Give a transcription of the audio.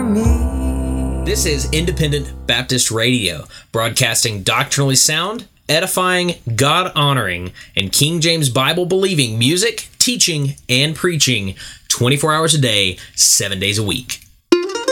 for me. This is Independent Baptist Radio, broadcasting doctrinally sound, edifying, God-honoring, and King James Bible-believing music, teaching, and preaching 24 hours a day, 7 days a week.